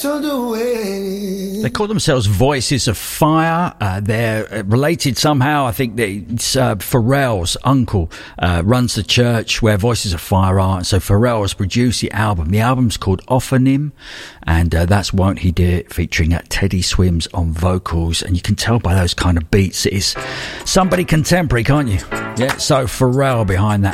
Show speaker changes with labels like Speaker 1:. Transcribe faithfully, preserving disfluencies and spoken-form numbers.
Speaker 1: on the way.
Speaker 2: They call themselves Voices of Fire. Uh, they're related somehow. I think that it's uh, Pharrell's uncle uh, runs the church where Voices of Fire are. So Pharrell has produced the album. The album's called Ophonym, and uh, that's Won't He Do It, featuring uh, Teddy Swims on vocals. And you can tell by those kind of beats it is somebody contemporary, can't you? Yeah, so Pharrell behind that